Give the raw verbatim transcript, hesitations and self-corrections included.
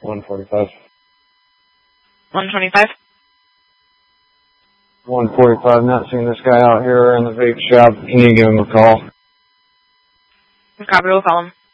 one forty-five. one twenty-five? one forty-five, not seeing this guy out here in the vape shop. Can you give him a call? Copy, we'll call him.